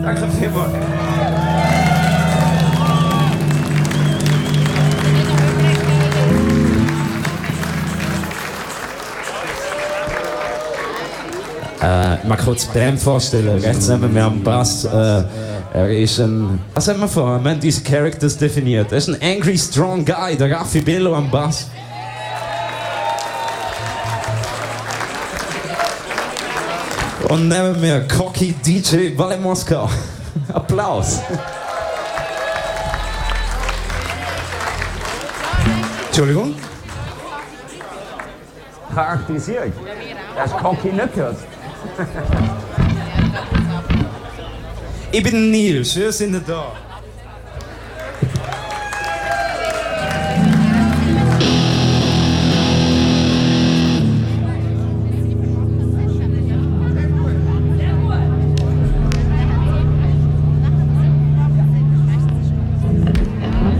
Danke vielmals. Man kann sich Bram vorstellen, rechts neben mir am Bass. Er ist ein. Was haben wir vor? Wir haben diese Characters definiert. Er ist ein angry, strong guy, der Raffi Bello am Bass. Und neben mir cocky DJ Ballet Moskau. Applaus. Entschuldigung? Charakterisiert. Das cocky nicht gehört. Ich bin Nils, wir sind da.